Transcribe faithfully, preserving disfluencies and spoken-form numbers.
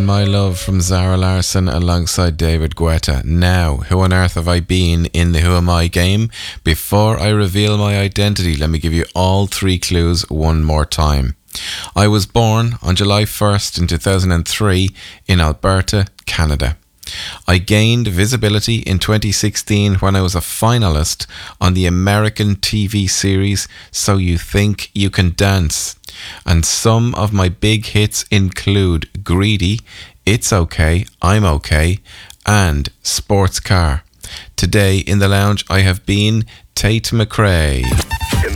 and My Love from Zara Larsson alongside David Guetta. Now, who on earth have I been in the Who Am I game? Before I reveal my identity, let me give you all three clues one more time. I was born on July first in two thousand three in Alberta, Canada. I gained visibility in twenty sixteen when I was a finalist on the American T V series So You Think You Can Dance. And some of my big hits include Greedy, It's Okay, I'm Okay, and Sports Car. Today in the lounge I have been Tate McRae.